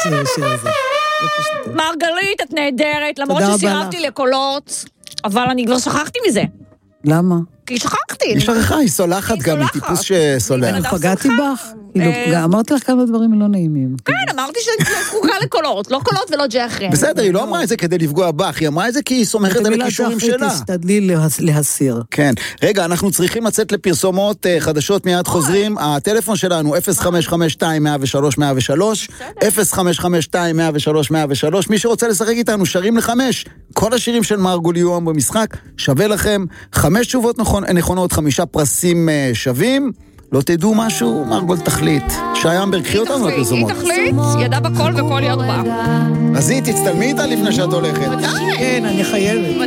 לשיר הזה. מרגלית, את נהדרת, למרות שסירבתי לקולות, אבל אני כבר שכחתי מזה. למה? כי שכחתי. היא שכחה, היא סולחת גם, היא טיפוס שסולח. פגעתי בך? אמרתי לך כמה דברים לא נעימים. כן, אמרתי שאני זקוקה לקולות, לא קולות ולא ג'חרן. בסדר, היא לא אמרה את זה כדי לפגוע בך, היא אמרה את זה כי היא סומכת על הכישורים שלה. תשתדלי להסיר. כן. רגע, אנחנו צריכים לצאת לפרסומות חדשות מיד חוזרים. הטלפון שלנו 0552-103-103, 0552-103-103. מי שרוצה לשחק איתנו, שרים ל5. כל השירים של מרגול יהיו במשחק, שווה לכם 5 תשובות נכונות, 5 פרסים שווים. לא תדעו משהו, מרגול תחליט. שי אמבר, קחי אותנו לפרסומות. היא תחליט, ידע בכל וכל יד בה. אז היא, תצטלמי איתה לפני שאת הולכת. כן, אני חייבת.